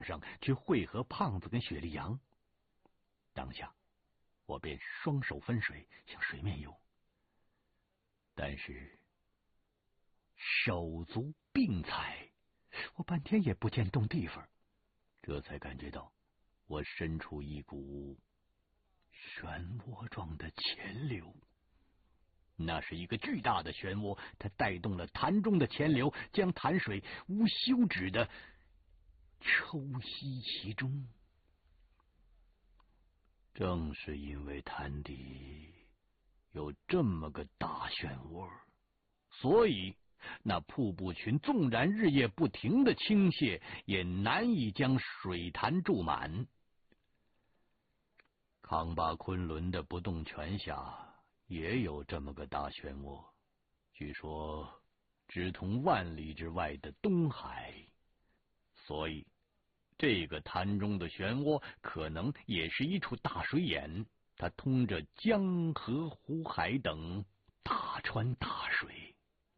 上去会合胖子跟雪莉杨。当下我便双手分水向水面游，但是手足并踩，我半天也不见动地方，这才感觉到我身处一股漩涡状的潜流。那是一个巨大的漩涡，它带动了潭中的潜流，将潭水无休止的抽吸其中。正是因为潭底有这么个大漩涡，所以那瀑布群纵然日夜不停的倾泻，也难以将水潭注满。康巴昆仑的不动泉下也有这么个大漩涡，据说直通万里之外的东海，所以这个潭中的漩涡可能也是一处大水眼，它通着江河湖海等大川大水。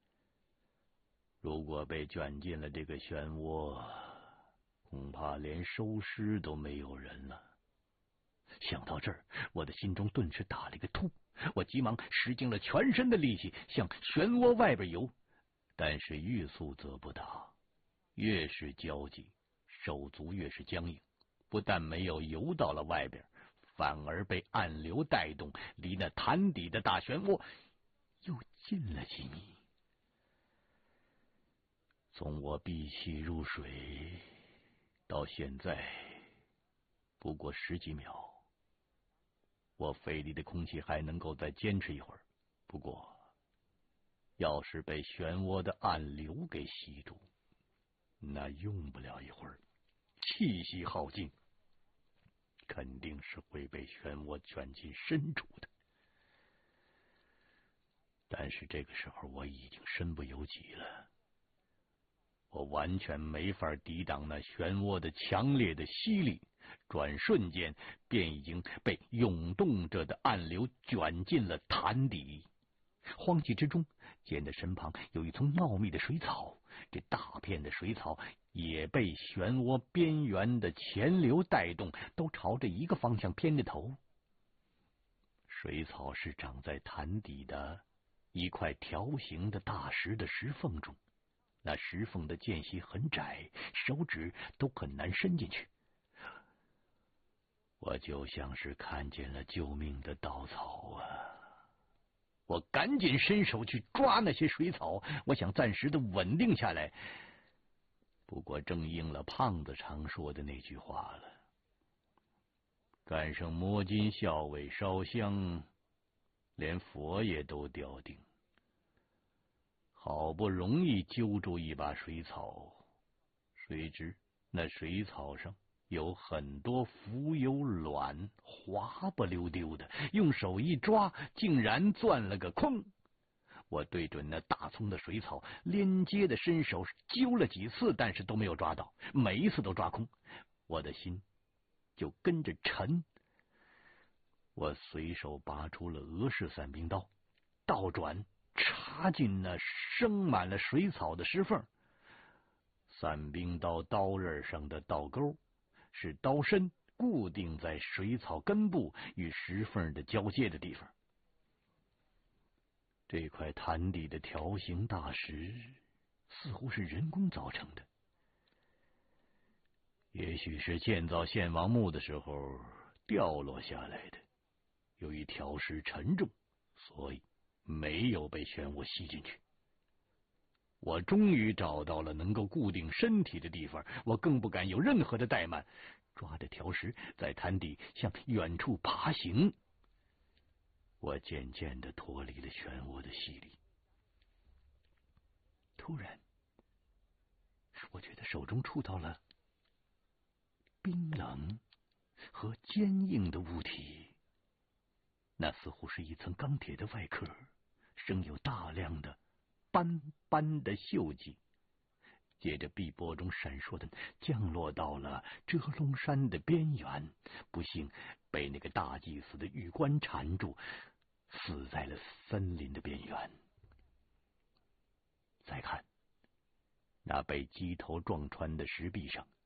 如果被卷进了这个漩涡，恐怕连收尸都没有人了。想到这儿，我的心中顿时打了一个突，我急忙使尽了全身的力气向漩涡外边游，但是欲速则不达，越是焦急，手足越是僵硬，不但没有游到了外边，反而被暗流带动，离那潭底的大漩涡又近了几米。从我闭气入水到现在不过10几秒，我肺里的空气还能够再坚持一会儿，不过要是被漩涡的暗流给吸住，那用不了一会儿，气息耗尽，肯定是会被漩涡卷进深处的。但是这个时候我已经身不由己了，我完全没法抵挡那漩涡的强烈的吸力，转瞬间便已经被涌动着的暗流卷进了潭底。慌急之中，见得身旁有一丛茂密的水草，这大片的水草也被漩涡边缘的潜流带动，都朝着一个方向偏着头。水草是长在潭底的一块条形的大石的石缝中，那石缝的间隙很窄，手指都很难伸进去。我就像是看见了救命的稻草啊！我赶紧伸手去抓那些水草，我想暂时的稳定下来。不过正应了胖子常说的那句话了：赶上摸金校尉烧香，连佛爷都吊顶。好不容易揪住一把水草，谁知那水草上有很多浮游卵，滑不溜丢的，用手一抓，竟然钻了个空。我对准那大葱的水草，连接的伸手揪了几次，但是都没有抓到，每一次都抓空，我的心就跟着沉。我随手拔出了俄式伞兵刀，倒转插进那生满了水草的石缝。伞兵刀刀刃上的倒钩使刀身固定在水草根部与石缝的交界的地方。这块潭底的条形大石似乎是人工造成的，也许是建造献王墓的时候掉落下来的。由于条石沉重，所以没有被漩涡吸进去。我终于找到了能够固定身体的地方，我更不敢有任何的怠慢，抓着条石在潭底向远处爬行。我渐渐地脱离了漩涡的吸力。突然，我觉得手中触到了冰冷和坚硬的物体，那似乎是一层钢铁的外壳，生有大量的斑斑的锈迹，接着碧波中闪烁的降落到了遮龙山的边缘，不幸被那个大祭司的玉冠缠住，死在了森林的边缘。再看那被鸡头撞穿的石壁上，